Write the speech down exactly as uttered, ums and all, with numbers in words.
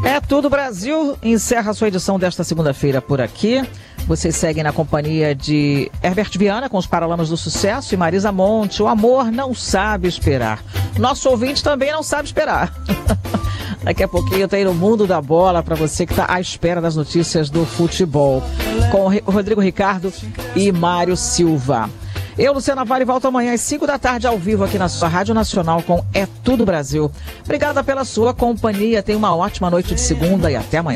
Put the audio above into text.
É tudo, Brasil. Encerra a sua edição desta segunda-feira por aqui. Vocês seguem na companhia de Herbert Viana com os Paralamas do Sucesso e Marisa Monte. O amor não sabe esperar. Nosso ouvinte também não sabe esperar. Daqui a pouquinho tem no Mundo da Bola para você que está à espera das notícias do futebol. Com o Rodrigo Ricardo e Mário Silva. Eu, Luciana Vale, volto amanhã às cinco da tarde ao vivo aqui na sua Rádio Nacional com É Tudo Brasil. Obrigada pela sua companhia. Tenha uma ótima noite de segunda e até amanhã.